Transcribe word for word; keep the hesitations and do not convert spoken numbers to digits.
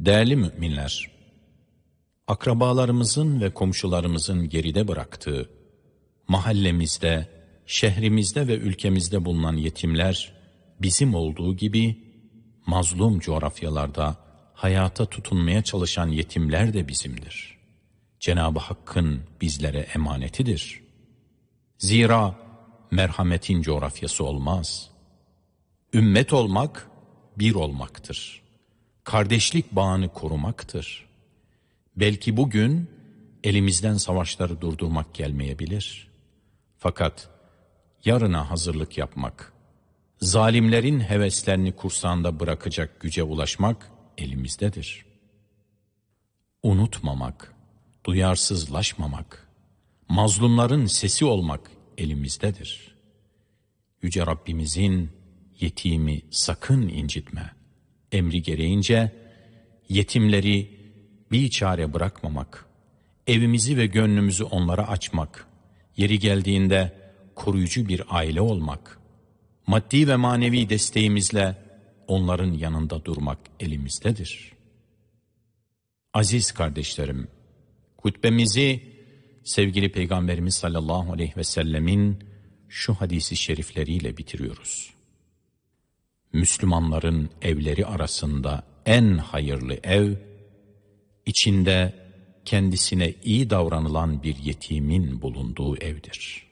Değerli müminler, akrabalarımızın ve komşularımızın geride bıraktığı, mahallemizde, şehrimizde ve ülkemizde bulunan yetimler, bizim olduğu gibi, mazlum coğrafyalarda hayata tutunmaya çalışan yetimler de bizimdir. Cenab-ı Hakk'ın bizlere emanetidir. Zira merhametin coğrafyası olmaz. Ümmet olmak, bir olmaktır. Kardeşlik bağını korumaktır. Belki bugün elimizden savaşları durdurmak gelmeyebilir. Fakat yarına hazırlık yapmak, zalimlerin heveslerini kursağında bırakacak güce ulaşmak elimizdedir. Unutmamak, duyarsızlaşmamak, mazlumların sesi olmak elimizdedir. Yüce Rabbimizin yetimi sakın incitme emri gereğince yetimleri bir çare bırakmamak, evimizi ve gönlümüzü onlara açmak, yeri geldiğinde koruyucu bir aile olmak, maddi ve manevi desteğimizle onların yanında durmak elimizdedir. Aziz kardeşlerim, hutbemizi sevgili Peygamberimiz sallallahu aleyhi ve sellemin şu hadisi şerifleriyle bitiriyoruz. Müslümanların evleri arasında en hayırlı ev, içinde kendisine iyi davranılan bir yetimin bulunduğu evdir.